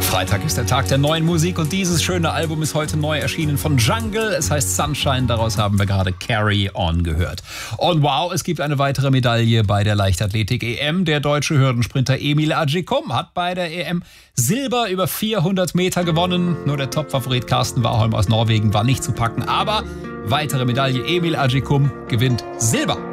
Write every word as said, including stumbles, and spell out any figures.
Freitag ist der Tag der neuen Musik und dieses schöne Album ist heute neu erschienen von Jungle. Es heißt Sunshine, daraus haben wir gerade Carry On gehört. Und wow, es gibt eine weitere Medaille bei der Leichtathletik-E M. Der deutsche Hürdensprinter Emil Agyekum hat bei der E M Silber über vierhundert Meter gewonnen. Nur der Topfavorit Carsten Warholm aus Norwegen war nicht zu packen. Aber weitere Medaille, Emil Agyekum gewinnt Silber.